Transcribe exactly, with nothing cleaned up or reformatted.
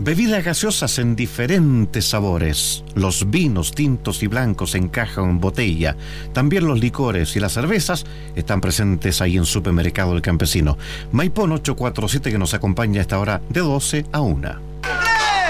Bebidas gaseosas en diferentes sabores. Los vinos tintos y blancos en caja o en botella. También los licores y las cervezas están presentes ahí en Supermercado El Campesino. Maipón ocho cuatro siete, que nos acompaña a esta hora de doce a una.